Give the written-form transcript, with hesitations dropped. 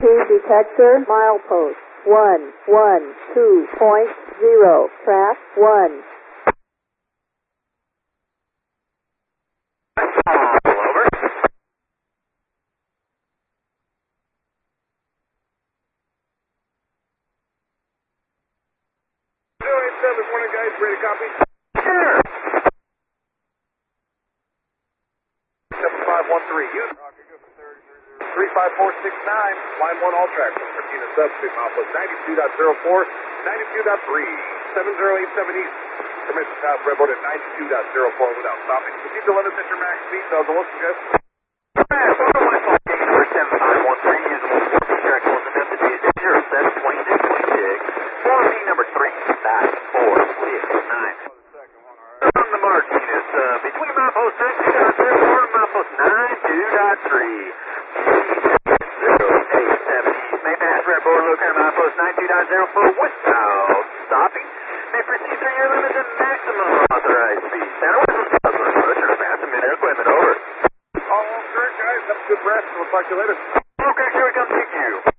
detector, milepost 112.0, track 1. Over. 287, morning guys, ready to copy? Sure. 7513, use 35469, line 1 all tracks from Martina Sub, Big Milepost 92.04, 92.3, 7087 East. Permission pass redboard at 92.04 without stopping. Proceed to let us at your max speed, so the local guest. Number 7513, usable track on the method is 072626. Form B number 39469. On the Martinez, between milepost 92.04 and milepost 92.3. 087 may pass redboard, look at milepost 92.04 without stopping. May proceed through your limits and maximum authorized speed. Center whistle, Puzzler, Roger, pass a minute equipment, over. All correct, guys. Have a good rest. We'll talk to you later. Okay, here we come. Thank you.